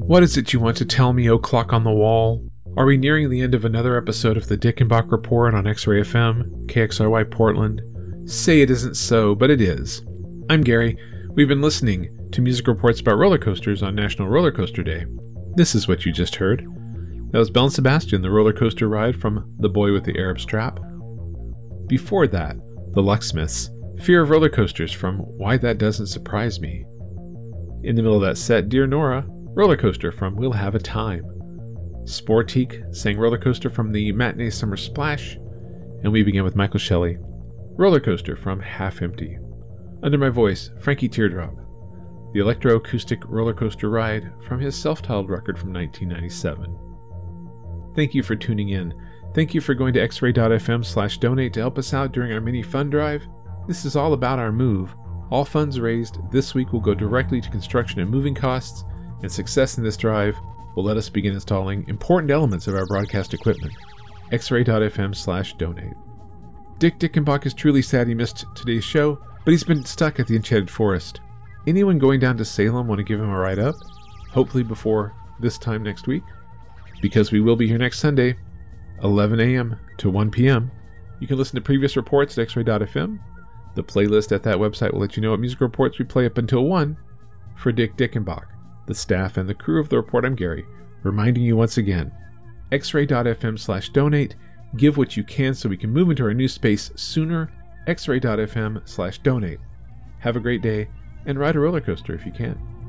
What is it you want to tell me, oh clock on the wall? Are we nearing the end of another episode of the Dickenbach Report on X-Ray FM, KXRY Portland? Say it isn't so, but it is. I'm Gary. We've been listening to music reports about roller coasters on National Roller Coaster Day. This is what you just heard. That was Belle and Sebastian, the roller coaster ride from The Boy with the Arab Strap. Before that, the Locksmiths, Fear of Roller Coasters from Why That Doesn't Surprise Me. In the middle of that set, Dear Nora, Roller Coaster from We'll Have a Time. Sportique sang Roller Coaster from the Matinee Summer Splash. And we begin with Michael Shelley, Roller Coaster from Half Empty. Under my voice, Frankie Teardrop, the electroacoustic roller coaster ride from his self-titled record from 1997. Thank you for tuning in. Thank you for going to xray.fm/donate to help us out during our mini fund drive. This is all about our move. All funds raised this week will go directly to construction and moving costs, and success in this drive will let us begin installing important elements of our broadcast equipment. xray.fm/donate. Dick Dickenbach is truly sad he missed today's show, but he's been stuck at the Enchanted Forest. Anyone going down to Salem want to give him a ride up? Hopefully before this time next week? Because we will be here next Sunday, 11 a.m. to 1 p.m. You can listen to previous reports at xray.fm. The playlist at that website will let you know what music reports we play up until 1. For Dick Dickenbach, the staff and the crew of the report, I'm Gary, reminding you once again, xray.fm/donate. Give what you can so we can move into our new space sooner. xray.fm/donate. Have a great day and ride a roller coaster if you can.